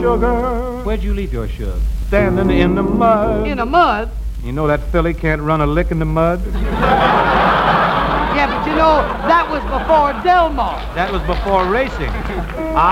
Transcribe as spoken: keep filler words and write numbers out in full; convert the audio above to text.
sugar. Where'd you leave your shug? Standing in the mud. In the mud? You know that filly can't run a lick in the mud? Yeah, but you know, that was before Del Mar. That was before racing.